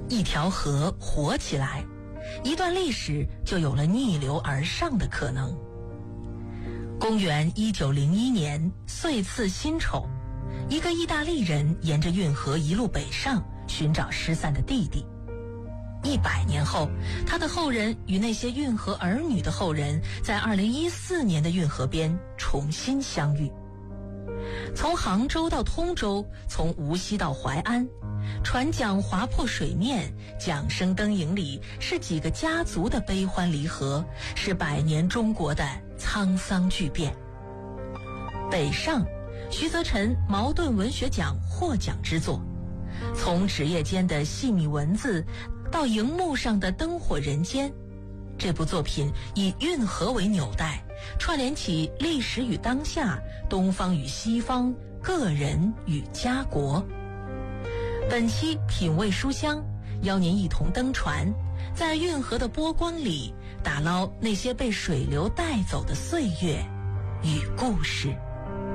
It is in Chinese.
一条河活起来，一段历史就有了逆流而上的可能。公元1901年，岁次辛丑，一个意大利人沿着运河一路北上，寻找失散的弟弟。100年后，他的后人与那些运河儿女的后人在2014年的运河边重新相遇。从杭州到通州，从无锡到淮安，船桨划破水面，桨声灯影里是几个家族的悲欢离合，是100年中国的沧桑巨变。北上，徐则臣茅盾文学奖获奖之作，从纸页间的细密文字到荧幕上的灯火人间，这部作品以运河为纽带，串联起历史与当下，东方与西方，个人与家国。本期品味书香，邀您一同登船，在运河的波光里打捞那些被水流带走的岁月与故事。